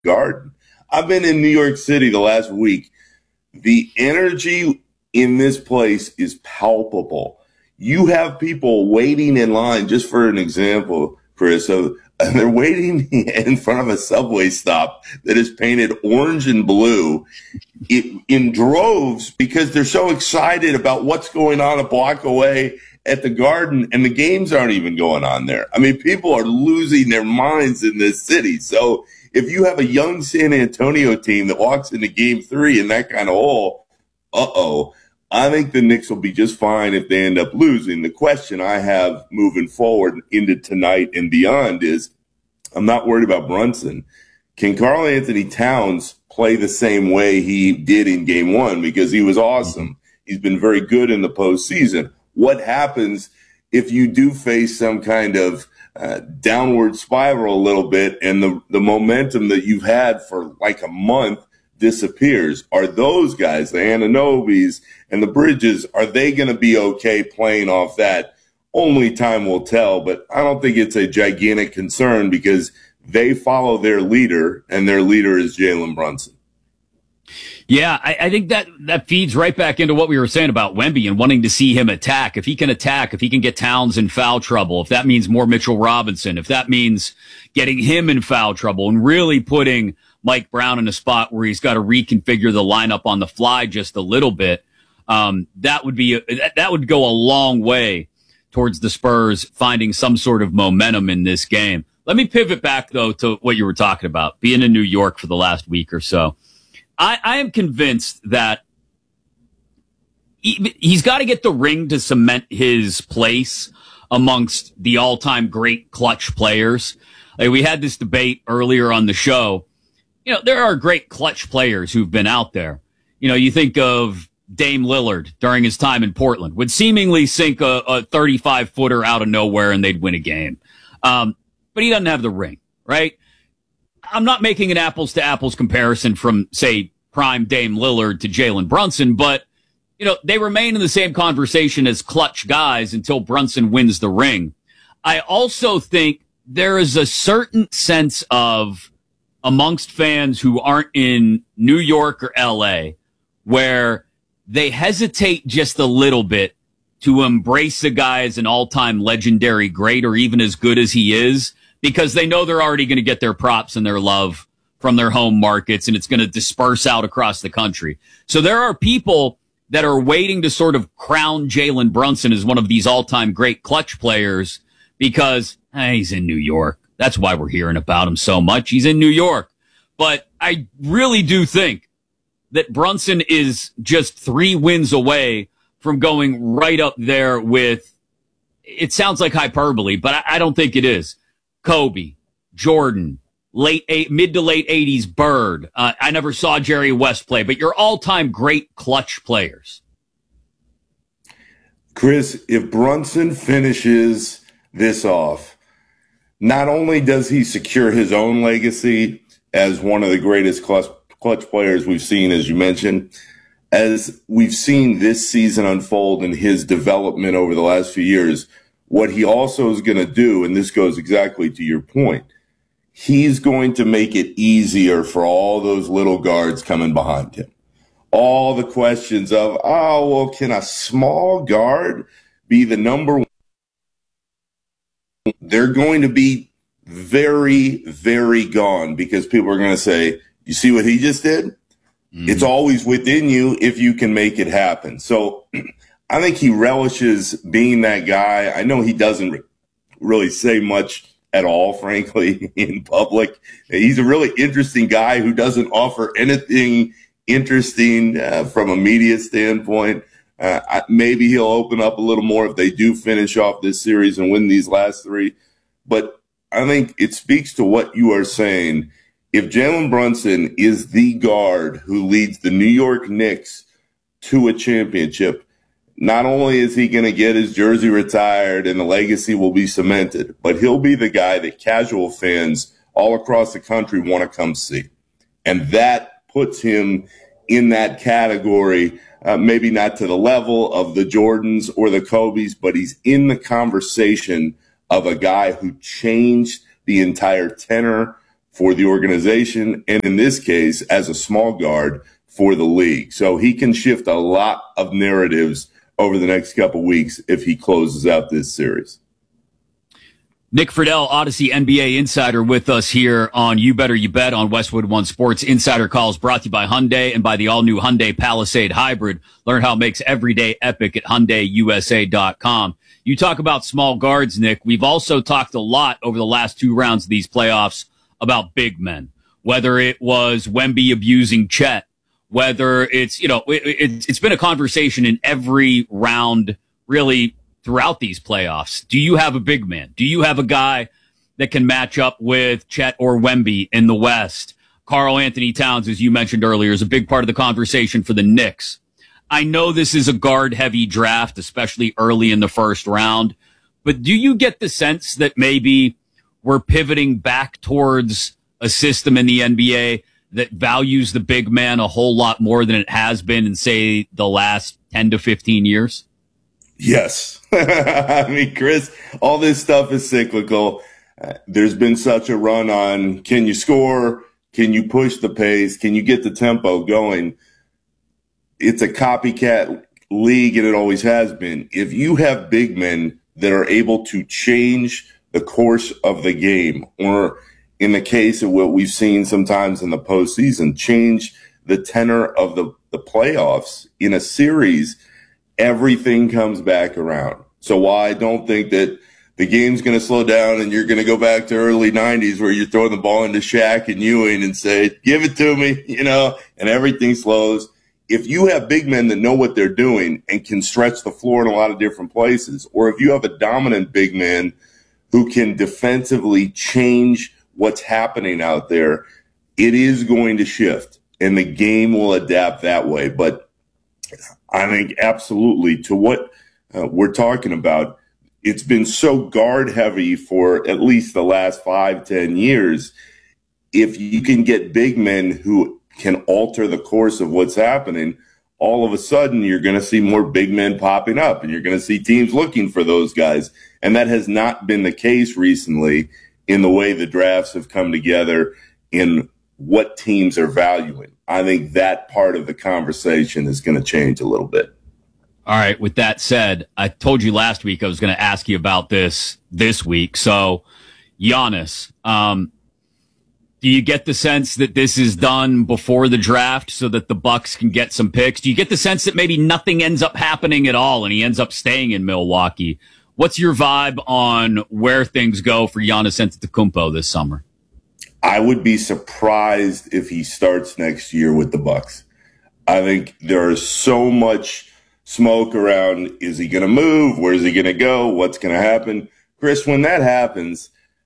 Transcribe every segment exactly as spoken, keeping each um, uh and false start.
Garden. I've been in New York City the last week. The energy in this place is palpable. You have people waiting in line, just for an example, Chris, so they're waiting in front of a subway stop that is painted orange and blue in, in droves because they're so excited about what's going on a block away at the Garden, and the games aren't even going on there. I mean, people are losing their minds in this city. So if you have a young San Antonio team that walks into game three in that kind of hole, uh-oh, I think the Knicks will be just fine if they end up losing. The question I have moving forward into tonight and beyond is, I'm not worried about Brunson. Can Karl Anthony Towns play the same way he did in game one? Because he was awesome. He's been very good in the postseason. What happens if you do face some kind of uh, downward spiral a little bit and the, the momentum that you've had for like a month disappears? Are those guys, the Anunobys and the Bridges, are they going to be okay playing off that? Only time will tell, but I don't think it's a gigantic concern because they follow their leader, and their leader is Jalen Brunson. Yeah, I, I think that, that feeds right back into what we were saying about Wemby and wanting to see him attack. If he can attack, if he can get Towns in foul trouble, if that means more Mitchell Robinson, if that means getting him in foul trouble and really putting Mike Brown in a spot where he's got to reconfigure the lineup on the fly just a little bit, um, that would be, a, that would go a long way towards the Spurs finding some sort of momentum in this game. Let me pivot back, though, to what you were talking about, being in New York for the last week or so. I, I am convinced that he, he's got to get the ring to cement his place amongst the all-time great clutch players. Like, we had this debate earlier on the show. You know, there are great clutch players who've been out there. You know, you think of Dame Lillard during his time in Portland would seemingly sink a, a thirty-five footer out of nowhere and they'd win a game. Um, but he doesn't have the ring, right? I'm not making an apples to apples comparison from, say, prime Dame Lillard to Jalen Brunson, but, you know, they remain in the same conversation as clutch guys until Brunson wins the ring. I also think there is a certain sense of, amongst fans who aren't in New York or L A, where they hesitate just a little bit to embrace the guy as an all-time legendary great or even as good as he is, because they know they're already going to get their props and their love from their home markets, and it's going to disperse out across the country. So there are people that are waiting to sort of crown Jalen Brunson as one of these all-time great clutch players because eh, he's in New York. That's why we're hearing about him so much. He's in New York. But I really do think that Brunson is just three wins away from going right up there with, it sounds like hyperbole, but I, I don't think it is, Kobe, Jordan, late eight, mid to late eighties Bird. Uh, I never saw Jerry West play, but you're all-time great clutch players. Chris, if Brunson finishes this off, not only does he secure his own legacy as one of the greatest clutch, clutch players we've seen, as you mentioned, as we've seen this season unfold in his development over the last few years, what he also is going to do, and this goes exactly to your point, he's going to make it easier for all those little guards coming behind him. All the questions of, oh, well, can a small guard be the number one? They're going to be very, very gone because people are going to say, you see what he just did? Mm-hmm. It's always within you if you can make it happen. So I think he relishes being that guy. I know he doesn't really say much at all, frankly, in public. He's a really interesting guy who doesn't offer anything interesting uh, from a media standpoint. Uh, I, maybe he'll open up a little more if they do finish off this series and win these last three. But I think it speaks to what you are saying. If Jalen Brunson is the guard who leads the New York Knicks to a championship, not only is he going to get his jersey retired and the legacy will be cemented, but he'll be the guy that casual fans all across the country want to come see. And that puts him in that category, uh, maybe not to the level of the Jordans or the Kobes, but he's in the conversation of a guy who changed the entire tenor for the organization, and in this case, as a small guard for the league. So he can shift a lot of narratives over the next couple weeks if he closes out this series. Nick Friedell, Odyssey N B A Insider, with us here on You Better You Bet on Westwood One Sports. Insider calls brought to you by Hyundai and by the all-new Hyundai Palisade Hybrid. Learn how it makes every day epic at Hyundai U S A dot com. You talk about small guards, Nick. We've also talked a lot over the last two rounds of these playoffs about big men, whether it was Wemby abusing Chet, whether it's, you know, it, it, it's been a conversation in every round, really, throughout these playoffs. Do you have a big man? Do you have a guy that can match up with Chet or Wemby in the West? Karl Anthony Towns, as you mentioned earlier, is a big part of the conversation for the Knicks. I know this is a guard-heavy draft, especially early in the first round, but do you get the sense that maybe we're pivoting back towards a system in the N B A that values the big man a whole lot more than it has been in, say, the last ten to fifteen years? Yes. I mean, Chris, all this stuff is cyclical. Uh, there's been such a run on, can you score? Can you push the pace? Can you get the tempo going? It's a copycat league, and it always has been. If you have big men that are able to change the course of the game, or in the case of what we've seen sometimes in the postseason, change the tenor of the, the playoffs in a series, everything comes back around. So while I don't think that the game's going to slow down and you're going to go back to early nineties where you're throwing the ball into Shaq and Ewing and say, give it to me, you know, and everything slows. If you have big men that know what they're doing and can stretch the floor in a lot of different places, or if you have a dominant big man who can defensively change what's happening out there, it is going to shift and the game will adapt that way. But I think absolutely to what uh, we're talking about, it's been so guard heavy for at least the last five, ten years. If you can get big men who can alter the course of what's happening, all of a sudden you're going to see more big men popping up and you're going to see teams looking for those guys. And that has not been the case recently in the way the drafts have come together in what teams are valuing. I think that part of the conversation is going to change a little bit. All right. With that said, I told you last week I was going to ask you about this this week. So, Giannis, um, do you get the sense that this is done before the draft so that the Bucks can get some picks? Do you get the sense that maybe nothing ends up happening at all and he ends up staying in Milwaukee? What's your vibe on where things go for Giannis Antetokounmpo this summer? I would be surprised if he starts next year with the Bucks. I think there is so much smoke around. Is he going to move? Where is he going to go? What's going to happen? Chris, when that happens,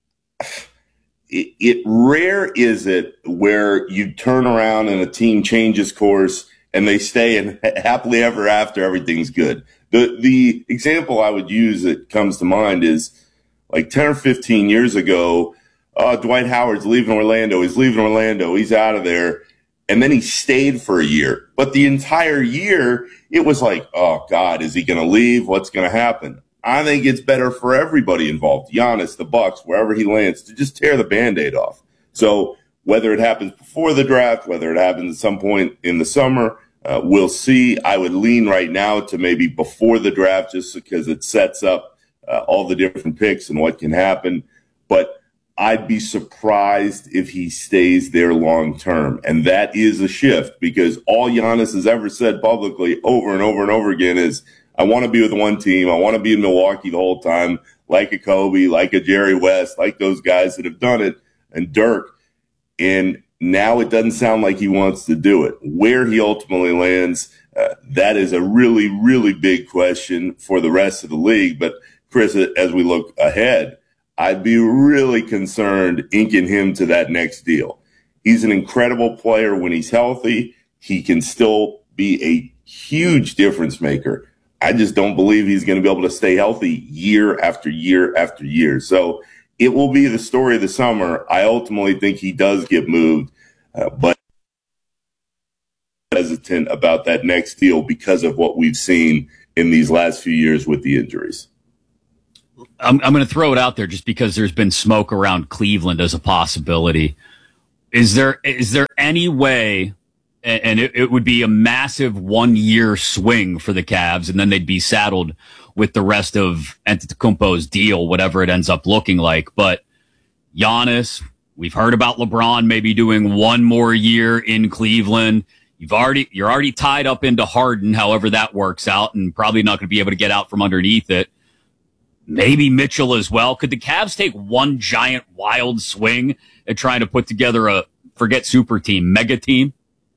it, it rare is it where you turn around and a team changes course and they stay and happily ever after everything's good. The the example I would use that comes to mind is like ten or fifteen years ago, uh, Dwight Howard's leaving Orlando. He's leaving Orlando. He's out of there. And then he stayed for a year. But the entire year, it was like, oh, God, is he going to leave? What's going to happen? I think it's better for everybody involved, Giannis, the Bucks, wherever he lands, to just tear the Band-Aid off. So whether it happens before the draft, whether it happens at some point in the summer, uh, we'll see. I would lean right now to maybe before the draft just because it sets up uh, all the different picks and what can happen. But I'd be surprised if he stays there long term. And that is a shift because all Giannis has ever said publicly over and over and over again is, I want to be with one team. I want to be in Milwaukee the whole time, like a Kobe, like a Jerry West, like those guys that have done it, and Dirk. And now it doesn't sound like he wants to do it. Where he ultimately lands, uh, that is a really, really big question for the rest of the league. But Chris, as we look ahead, I'd be really concerned inking him to that next deal. He's an incredible player when he's healthy. He can still be a huge difference maker. I just don't believe he's going to be able to stay healthy year after year after year. So it will be the story of the summer. I ultimately think he does get moved, uh, but hesitant about that next deal because of what we've seen in these last few years with the injuries. I'm, I'm going to throw it out there just because there's been smoke around Cleveland as a possibility. Is there is there any way, and it, it would be a massive one-year swing for the Cavs, and then they'd be saddled with the rest of Antetokounmpo's deal, whatever it ends up looking like. But Giannis, we've heard about LeBron maybe doing one more year in Cleveland. You've already you're already tied up into Harden, however that works out, and probably not going to be able to get out from underneath it. Maybe Mitchell as well. Could the Cavs take one giant wild swing at trying to put together a, forget super team, mega team?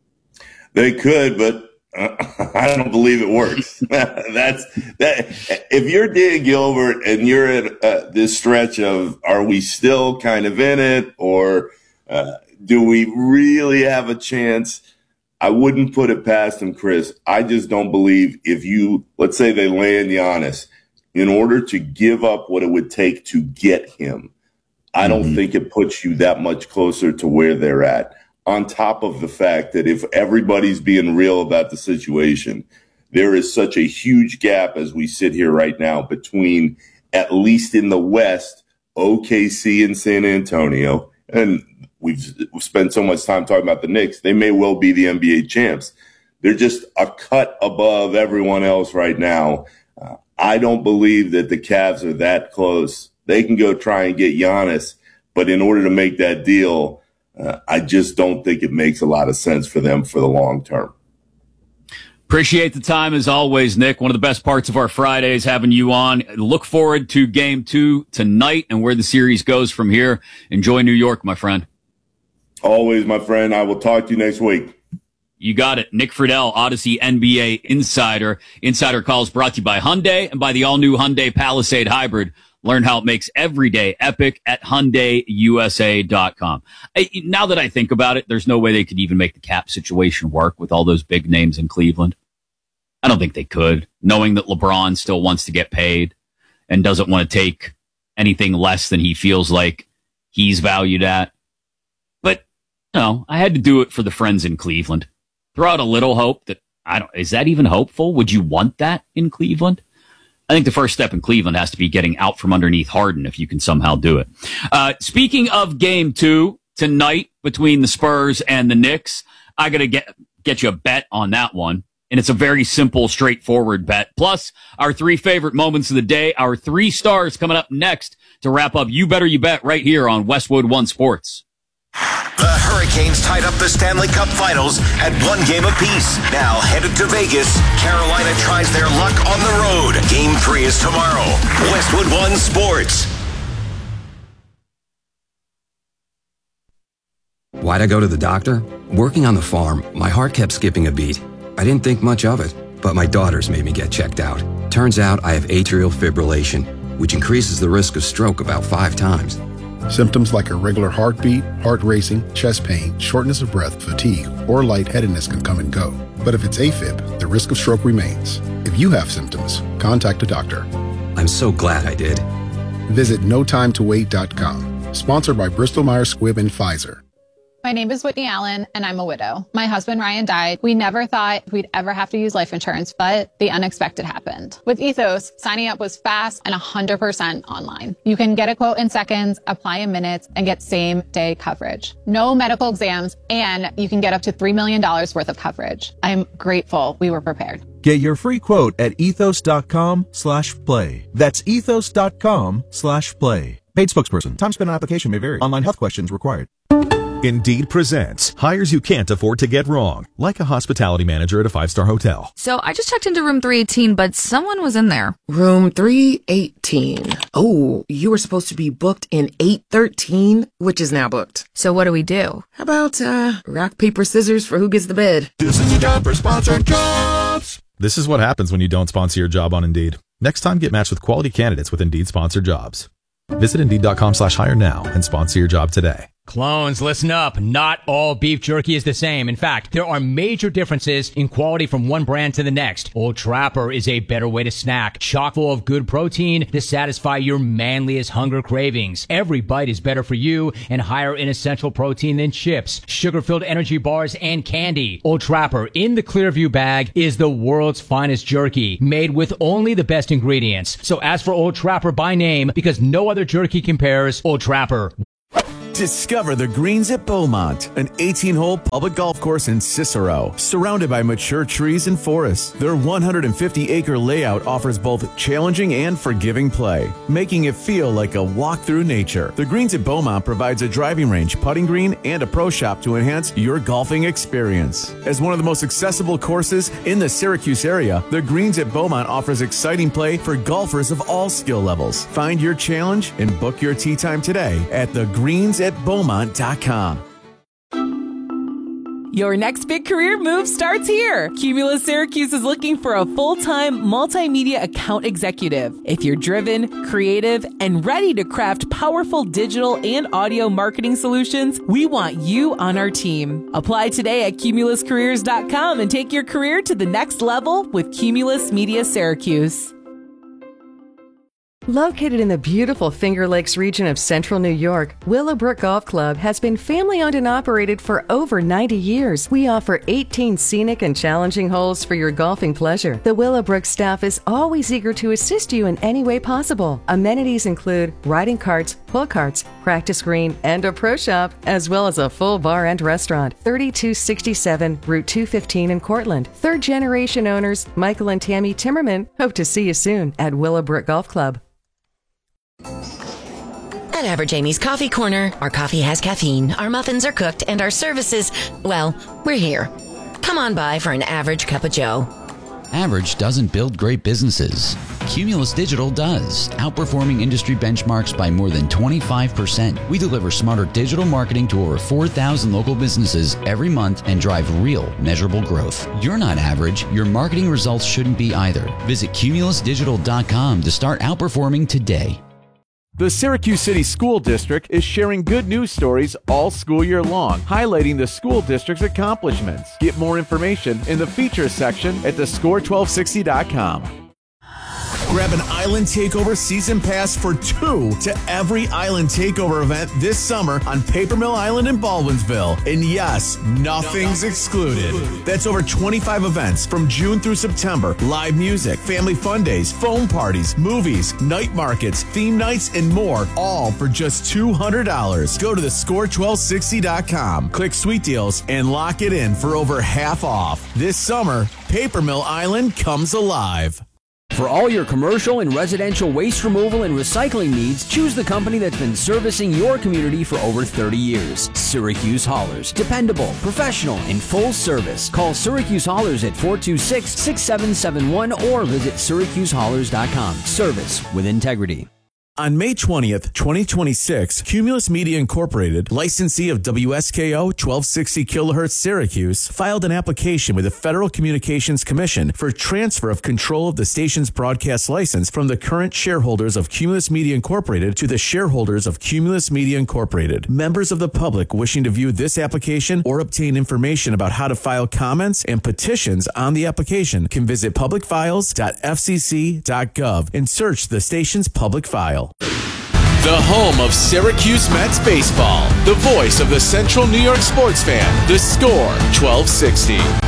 They could, but uh, I don't believe it works. That's that. If you're Dan Gilbert and you're at uh, this stretch of, are we still kind of in it, or uh, do we really have a chance? I wouldn't put it past him, Chris. I just don't believe if you, let's say they land Giannis, in order to give up what it would take to get him, I don't mm-hmm. think it puts you that much closer to where they're at. On top of the fact that if everybody's being real about the situation, there is such a huge gap as we sit here right now between, at least in the West, O K C and San Antonio. And we've spent so much time talking about the Knicks. They may well be the N B A champs. They're just a cut above everyone else right now. Uh, I don't believe that the Cavs are that close. They can go try and get Giannis, but in order to make that deal, uh, I just don't think it makes a lot of sense for them for the long term. Appreciate the time as always, Nick. One of the best parts of our Fridays having you on. Look forward to game two tonight and where the series goes from here. Enjoy New York, my friend. Always, my friend. I will talk to you next week. You got it. Nick Friedel, Odyssey N B A Insider. Insider Calls brought to you by Hyundai and by the all-new Hyundai Palisade Hybrid. Learn how it makes every day epic at Hyundai U S A dot com. I, now that I think about it, there's no way they could even make the cap situation work with all those big names in Cleveland. I don't think they could, knowing that LeBron still wants to get paid and doesn't want to take anything less than he feels like he's valued at. But, you know, I had to do it for the friends in Cleveland. Throw out a little hope that, I don't, is that even hopeful? Would you want that in Cleveland? I think the first step in Cleveland has to be getting out from underneath Harden if you can somehow do it. Uh, speaking of game two tonight between the Spurs and the Knicks, I got to get, get you a bet on that one. And it's a very simple, straightforward bet. Plus, our three favorite moments of the day, our three stars coming up next to wrap up You Better You Bet right here on Westwood One Sports. The Hurricanes tied up the Stanley Cup Finals at one game apiece. Now headed to Vegas, Carolina tries their luck on the road. Game three is tomorrow. Westwood One Sports. Why'd I go to the doctor? Working on the farm, my heart kept skipping a beat. I didn't think much of it, but my daughters made me get checked out. Turns out I have atrial fibrillation, which increases the risk of stroke about five times. Symptoms like irregular heartbeat, heart racing, chest pain, shortness of breath, fatigue, or lightheadedness can come and go. But if it's AFib, the risk of stroke remains. If you have symptoms, contact a doctor. I'm so glad I did. Visit no time to wait dot com. Sponsored by Bristol Myers Squibb and Pfizer. My name is Whitney Allen, and I'm a widow. My husband, Ryan, died. We never thought we'd ever have to use life insurance, but the unexpected happened. With Ethos, signing up was fast and one hundred percent online. You can get a quote in seconds, apply in minutes, and get same-day coverage. No medical exams, and you can get up to three million dollars worth of coverage. I'm grateful we were prepared. Get your free quote at ethos.com slash play. That's ethos.com slash play. Paid spokesperson. Time spent on application may vary. Online health questions required. Indeed presents hires you can't afford to get wrong, like a hospitality manager at a five-star hotel. So I just checked into room three eighteen, but someone was in there. Room three eighteen. Oh, you were supposed to be booked in eight thirteen, which is now booked. So what do we do? How about, uh, rock, paper, scissors for who gets the bid? This is a job for sponsored jobs. This is what happens when you don't sponsor your job on Indeed. Next time, get matched with quality candidates with Indeed sponsored jobs. Visit Indeed.com slash hire now and sponsor your job today. Clones, listen up. Not all beef jerky is the same. In fact, there are major differences in quality from one brand to the next. Old Trapper is a better way to snack, chock full of good protein to satisfy your manliest hunger cravings. Every bite is better for you and higher in essential protein than chips, sugar-filled energy bars, and candy. Old Trapper in the Clearview bag is the world's finest jerky, made with only the best ingredients. So ask for Old Trapper by name because no other jerky compares. Old Trapper. Discover the Greens at Beaumont, an eighteen-hole public golf course in Cicero, surrounded by mature trees and forests. Their one hundred fifty acre layout offers both challenging and forgiving play, making it feel like a walk through nature. The Greens at Beaumont provides a driving range, putting green, and a pro shop to enhance your golfing experience. As one of the most accessible courses in the Syracuse area, the Greens at Beaumont offers exciting play for golfers of all skill levels. Find your challenge and book your tee time today at the greens at beaumont dot com. Your next big career move starts here. Cumulus Syracuse is looking for a full-time multimedia account executive. If you're driven, creative, and ready to craft powerful digital and audio marketing solutions, we want you on our team. Apply today at cumulus careers dot com and take your career to the next level with Cumulus Media Syracuse. Located in the beautiful Finger Lakes region of central New York, Willowbrook Golf Club has been family-owned and operated for over ninety years. We offer eighteen scenic and challenging holes for your golfing pleasure. The Willowbrook staff is always eager to assist you in any way possible. Amenities include riding carts, pull carts, practice green, and a pro shop, as well as a full bar and restaurant. thirty-two sixty-seven Route two fifteen in Cortland. Third-generation owners Michael and Tammy Timmerman hope to see you soon at Willowbrook Golf Club. At Average Amy's Coffee Corner, our coffee has caffeine, our muffins are cooked, and our services, well, we're here. Come on by for an average cup of joe. Average doesn't build great businesses. Cumulus Digital does, outperforming industry benchmarks by more than twenty-five percent. We deliver smarter digital marketing to over four thousand local businesses every month and drive real, measurable growth. You're not average. Your marketing results shouldn't be either. Visit cumulus digital dot com to start outperforming today. The Syracuse City School District is sharing good news stories all school year long, highlighting the school district's accomplishments. Get more information in the features section at the score twelve sixty dot com. Grab an Island Takeover Season Pass for two to every Island Takeover event this summer on Paper Mill Island in Baldwinsville. And yes, nothing's excluded. That's over twenty-five events from June through September. Live music, family fun days, foam parties, movies, night markets, theme nights, and more, all for just two hundred dollars. Go to the score twelve sixty dot com, click Sweet Deals, and lock it in for over half off. This summer, Paper Mill Island comes alive. For all your commercial and residential waste removal and recycling needs, choose the company that's been servicing your community for over thirty years. Syracuse Haulers. Dependable, professional, and full service. Call Syracuse Haulers at four two six, six seven seven one or visit syracuse haulers dot com. Service with integrity. On May twentieth, twenty twenty-six, Cumulus Media Incorporated, licensee of W S K O twelve sixty kilohertz Syracuse, filed an application with the Federal Communications Commission for transfer of control of the station's broadcast license from the current shareholders of Cumulus Media Incorporated to the shareholders of Cumulus Media Incorporated. Members of the public wishing to view this application or obtain information about how to file comments and petitions on the application can visit public files dot f c c dot gov and search the station's public file. The home of Syracuse Mets baseball. The voice of the Central New York sports fan. The Score twelve sixty.